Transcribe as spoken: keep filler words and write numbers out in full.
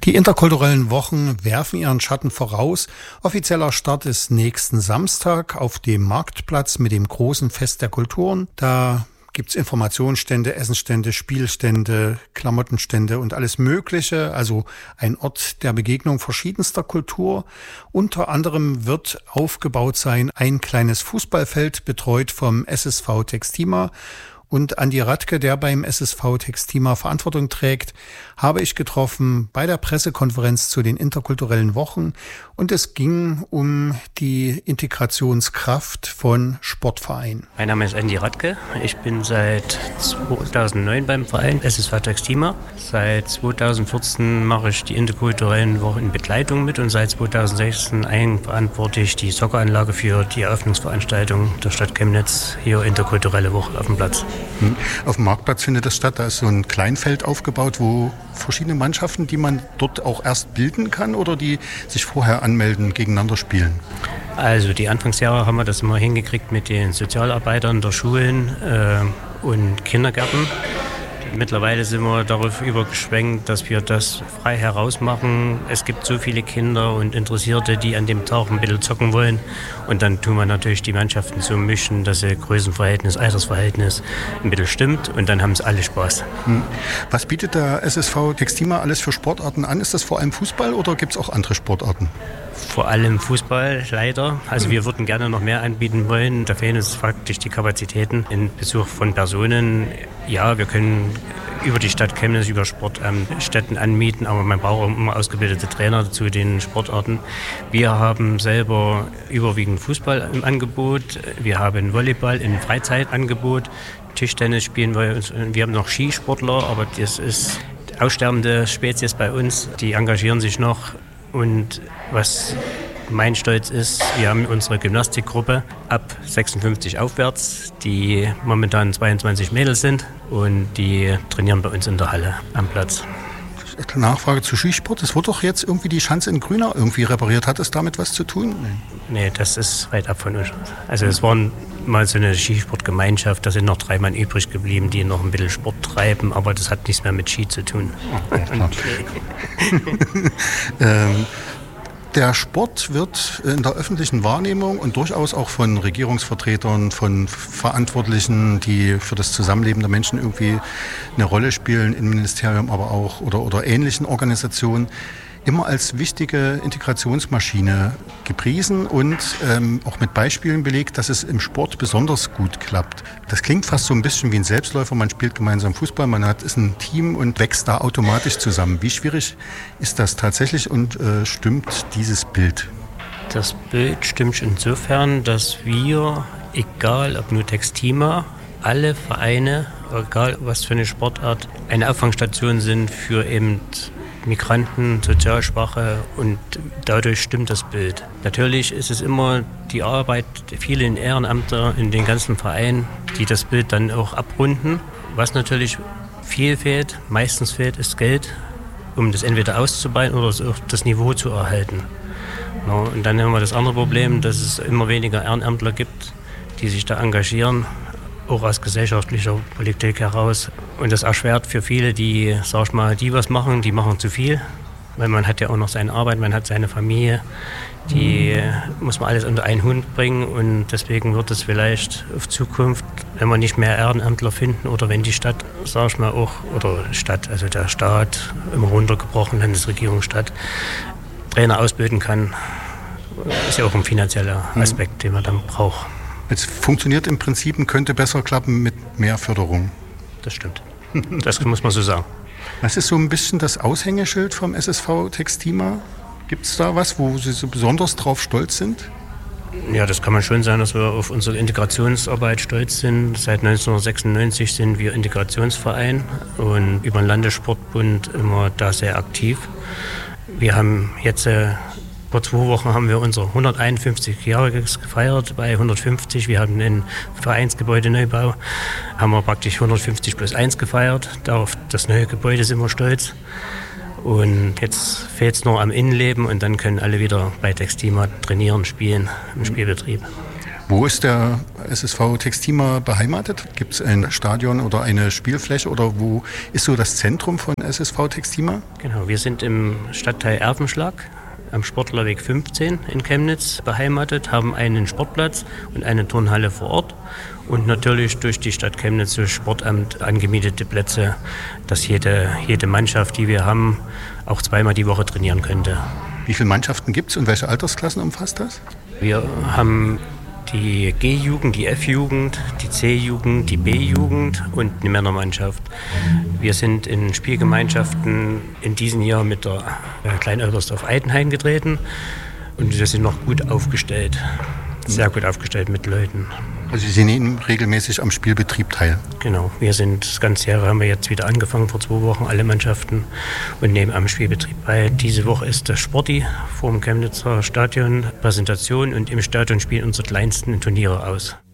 Die interkulturellen Wochen werfen ihren Schatten voraus. Offizieller Start ist nächsten Samstag auf dem Marktplatz mit dem großen Fest der Kulturen. Da gibt's Informationsstände, Essensstände, Spielstände, Klamottenstände und alles Mögliche. Also ein Ort der Begegnung verschiedenster Kultur. Unter anderem wird aufgebaut sein ein kleines Fußballfeld, betreut vom S S V Textima. Und Andi Radke, der beim S S V Textima Verantwortung trägt, habe ich getroffen bei der Pressekonferenz zu den interkulturellen Wochen. Und es ging um die Integrationskraft von Sportvereinen. Mein Name ist Andi Radke. Ich bin seit zweitausendneun beim Verein S S V Textima. Seit zweitausendvierzehn mache ich die interkulturellen Wochen in Begleitung mit und seit zweitausendsechzehn eigenverantworte ich die Socceranlage für die Eröffnungsveranstaltung der Stadt Chemnitz, hier interkulturelle Woche auf dem Platz. Auf dem Marktplatz findet das statt. Da ist so ein Kleinfeld aufgebaut, wo verschiedene Mannschaften, die man dort auch erst bilden kann oder die sich vorher anmelden, gegeneinander spielen. Also die Anfangsjahre haben wir das immer hingekriegt mit den Sozialarbeitern der Schulen äh, und Kindergärten. Mittlerweile sind wir darauf übergeschwenkt, dass wir das frei herausmachen. Es gibt so viele Kinder und Interessierte, die an dem Tag ein bisschen zocken wollen. Und dann tun wir natürlich die Mannschaften so mischen, dass das Größenverhältnis, Altersverhältnis ein bisschen stimmt. Und dann haben es alle Spaß. Was bietet der S S V Textima alles für Sportarten an? Ist das vor allem Fußball oder gibt es auch andere Sportarten? Vor allem Fußball, leider. Also wir würden gerne noch mehr anbieten wollen. Da fehlen uns faktisch die Kapazitäten. In Besuch von Personen, ja, wir können über die Stadt Chemnitz, über Sportstätten anmieten, aber man braucht auch immer ausgebildete Trainer zu den Sportarten. Wir haben selber überwiegend Fußball im Angebot. Wir haben Volleyball im Freizeitangebot. Tischtennis spielen wir. Wir haben noch Skisportler, aber das ist aussterbende Spezies bei uns. Die engagieren sich noch. Und was mein Stolz ist, wir haben unsere Gymnastikgruppe ab sechsundfünfzig aufwärts, die momentan zweiundzwanzig Mädels sind und die trainieren bei uns in der Halle am Platz. Nachfrage zu Skisport. Es wurde doch jetzt irgendwie die Schanze in Grünau irgendwie repariert. Hat es damit was zu tun? Nee, nee, das ist weit ab von uns. Also es waren mal so eine Skisportgemeinschaft, da sind noch drei Mann übrig geblieben, die noch ein bisschen Sport treiben, aber das hat nichts mehr mit Ski zu tun. Ja, klar. ähm, Der Sport wird in der öffentlichen Wahrnehmung und durchaus auch von Regierungsvertretern, von Verantwortlichen, die für das Zusammenleben der Menschen irgendwie eine Rolle spielen, im Ministerium aber auch oder, oder ähnlichen Organisationen, immer als wichtige Integrationsmaschine gepriesen und ähm, auch mit Beispielen belegt, dass es im Sport besonders gut klappt. Das klingt fast so ein bisschen wie ein Selbstläufer. Man spielt gemeinsam Fußball, man hat, ist ein Team und wächst da automatisch zusammen. Wie schwierig ist das tatsächlich und äh, stimmt dieses Bild? Das Bild stimmt insofern, dass wir, egal ob nur Textima, alle Vereine, egal was für eine Sportart, eine Auffangstation sind für eben Migranten, sozial Schwache und dadurch stimmt das Bild. Natürlich ist es immer die Arbeit vielen Ehrenamter in den ganzen Vereinen, die das Bild dann auch abrunden. Was natürlich viel fehlt, meistens fehlt, ist Geld, um das entweder auszubauen oder auch das Niveau zu erhalten. Und dann haben wir das andere Problem, dass es immer weniger Ehrenamtler gibt, die sich da engagieren, auch aus gesellschaftlicher Politik heraus. Und das erschwert für viele, die, sag ich mal, die was machen, die machen zu viel. Weil man hat ja auch noch seine Arbeit, man hat seine Familie. Die muss man alles unter einen Hut bringen. Und deswegen wird es vielleicht auf Zukunft, wenn wir nicht mehr Ehrenamtler finden oder wenn die Stadt, sag ich mal auch, oder Stadt, also der Staat, immer runtergebrochen, Landesregierungsstadt, Trainer ausbilden kann, ist ja auch ein finanzieller Aspekt, den man dann braucht. Es funktioniert im Prinzip und könnte besser klappen mit mehr Förderung. Das stimmt. Das muss man so sagen. Was ist so ein bisschen das Aushängeschild vom S S V Textima? Gibt es da was, wo Sie so besonders drauf stolz sind? Ja, das kann man schon sagen, dass wir auf unsere Integrationsarbeit stolz sind. Seit neunzehnhundertsechsundneunzig sind wir Integrationsverein und über den Landessportbund immer da sehr aktiv. Wir haben jetzt äh, vor zwei Wochen haben wir unser hunderteinundfünfzig-Jähriges gefeiert bei hundertfünfzig. Wir haben einen Vereinsgebäudeneubau, haben wir praktisch hundertfünfzig plus eins gefeiert. Auf das neue Gebäude sind wir stolz. Und jetzt fehlt es nur am Innenleben und dann können alle wieder bei Textima trainieren, spielen im Spielbetrieb. Wo ist der S S V Textima beheimatet? Gibt es ein Stadion oder eine Spielfläche oder wo ist so das Zentrum von S S V Textima? Genau, wir sind im Stadtteil Erfenschlag am Sportlerweg fünfzehn in Chemnitz beheimatet, haben einen Sportplatz und eine Turnhalle vor Ort und natürlich durch die Stadt Chemnitz durch Sportamt angemietete Plätze, dass jede, jede Mannschaft, die wir haben, auch zweimal die Woche trainieren könnte. Wie viele Mannschaften gibt es und welche Altersklassen umfasst das? Wir haben die G-Jugend, die F-Jugend, die C-Jugend, die B-Jugend und eine Männermannschaft. Wir sind in Spielgemeinschaften in diesem Jahr mit der Klein Oebersdorf Eidenhain getreten und wir sind noch gut aufgestellt, sehr gut aufgestellt mit Leuten. Also Sie nehmen regelmäßig am Spielbetrieb teil? Genau, wir sind das ganze Jahr, haben wir jetzt wieder angefangen, vor zwei Wochen alle Mannschaften und nehmen am Spielbetrieb bei. Diese Woche ist das Sporti vor dem Chemnitzer Stadion Präsentation und im Stadion spielen unsere kleinsten Turniere aus.